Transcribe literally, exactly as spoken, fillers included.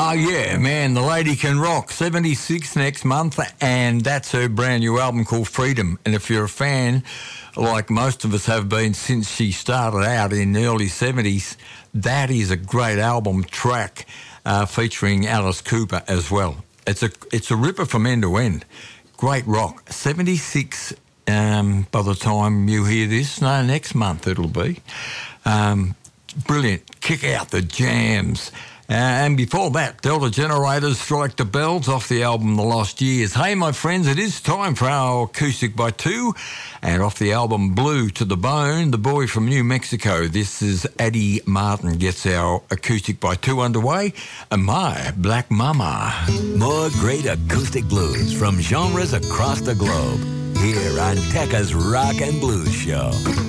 Oh, yeah, man, the lady can rock. seventy-six next month, and that's her brand new album called Freedom. And if you're a fan, like most of us have been since she started out in the early seventies, that is a great album track uh, featuring Alice Cooper as well. It's a it's a ripper from end to end. Great rock. seventy-six um, by the time you hear this. No, next month it'll be. Um, brilliant. Kick out the jams. Uh, and before that, Delta Generators, Strike the Bells off the album The Lost Years. Hey, my friends, it is time for our Acoustic by Two. And off the album Blue to the Bone, the boy from New Mexico. This is Eddie Martin gets our Acoustic by Two underway. And my Black Mama. More great acoustic blues from genres across the globe. Here on Tekka's Rock and Blues Show.